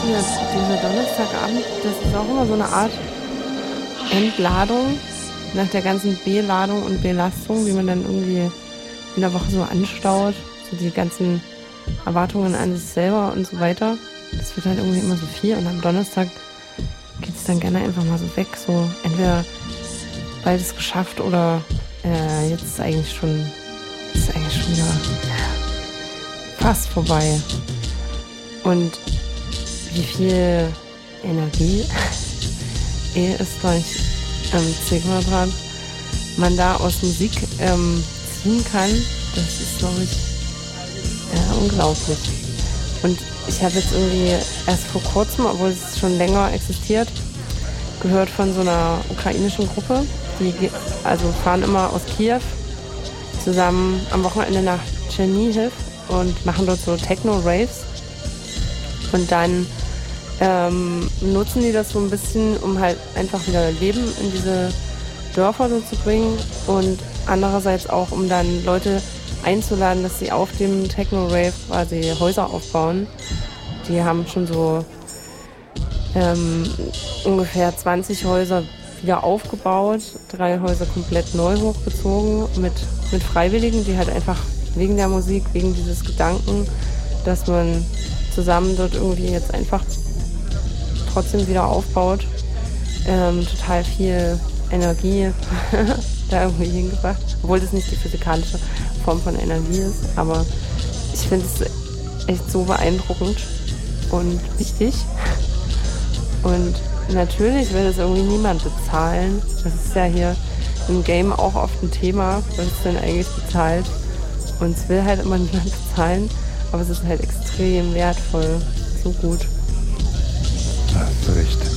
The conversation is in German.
dieser Donnerstagabend, das ist auch immer so eine Art Entladung nach der ganzen Beladung und Belastung, die man dann irgendwie in der Woche so anstaut. So die ganzen Erwartungen an sich selber und so weiter. Das wird halt irgendwie immer so viel und am Donnerstag geht es dann gerne einfach mal so weg. So entweder beides geschafft oder jetzt ist eigentlich schon wieder fast vorbei. Und wie viel Energie ist gleich C-Quadrat man da aus Musik ziehen kann, das ist, glaube ich, unglaublich. Und ich habe jetzt irgendwie erst vor kurzem, obwohl es schon länger existiert, gehört von so einer ukrainischen Gruppe. Die fahren immer aus Kiew zusammen am Wochenende nach Tschernihiv und machen dort so Techno-Raves. Und dann nutzen die das so ein bisschen, um halt einfach wieder Leben in diese Dörfer so zu bringen und andererseits auch, um dann Leute einzuladen, dass sie auf dem Techno-Rave quasi Häuser aufbauen. Die haben schon so ungefähr 20 Häuser wieder aufgebaut, 3 Häuser komplett neu hochgezogen mit Freiwilligen, die halt einfach wegen der Musik, wegen dieses Gedanken, dass man zusammen dort irgendwie jetzt einfach trotzdem wieder aufbaut, total viel Energie da irgendwie hingebracht, obwohl das nicht die physikalische Form von Energie ist, aber ich finde es echt so beeindruckend und wichtig. Und natürlich will das irgendwie niemand bezahlen. Das ist ja hier im Game auch oft ein Thema, was ist denn eigentlich bezahlt? Und es will halt immer niemand bezahlen, aber es ist halt extrem wertvoll, so gut. Da hast du recht.